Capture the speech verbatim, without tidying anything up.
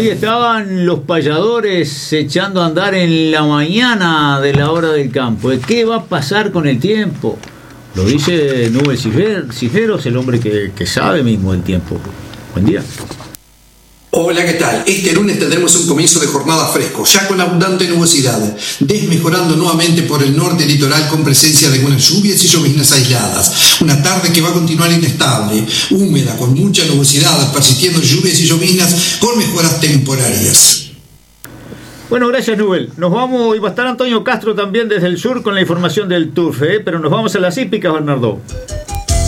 Ahí estaban los payadores echando a andar en la mañana de la hora del campo. ¿Qué va a pasar con el tiempo? Lo dice Nubel Cisneros, el hombre que, que sabe mismo del tiempo. Buen día. Hola, ¿qué tal? Este lunes tendremos un comienzo de jornada fresco, ya con abundante nubosidad, desmejorando nuevamente por el norte litoral con presencia de algunas lluvias y lloviznas aisladas. Una tarde que va a continuar inestable, húmeda, con mucha nubosidad, persistiendo lluvias y lloviznas con mejoras temporarias. Bueno, gracias, Nubel. Nos vamos, y va a estar Antonio Castro también desde el sur con la información del Turf, ¿eh? Pero nos vamos a las hípicas, Bernardo.